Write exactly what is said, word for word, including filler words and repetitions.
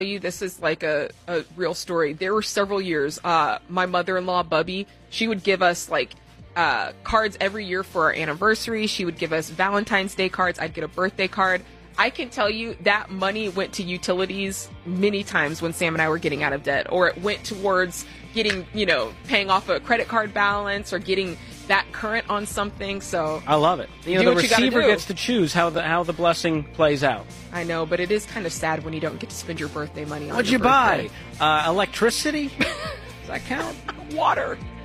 you this is like a, a real story. There were several years, uh, my mother-in-law, Bubby, she would give us like uh, cards every year for our anniversary. She would give us Valentine's Day cards. I'd get a birthday card. I can tell you that money went to utilities many times when Sam and I were getting out of debt, or it went towards getting, you know, paying off a credit card balance or getting that current on something. So I love it. You know, do the what you gotta receiver do. gets to choose how the how the blessing plays out. I know, but it is kind of sad when you don't get to spend your birthday money on What'd your you birthday. buy? Uh, electricity? Does that count? Water.